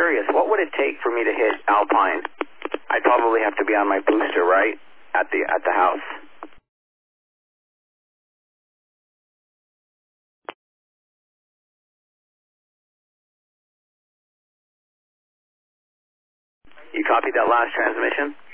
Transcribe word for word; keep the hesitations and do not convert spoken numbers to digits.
curious, what would it take for me to hit Alpine? I'd probably have to be on my booster, right? At the at the house. You copied that last transmission?